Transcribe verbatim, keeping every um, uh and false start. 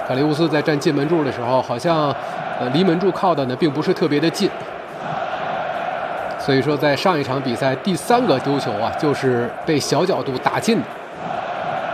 卡利乌斯在站进门柱的时候，好像呃离门柱靠的呢并不是特别的近，所以说在上一场比赛第三个丢球啊，就是被小角度打进的。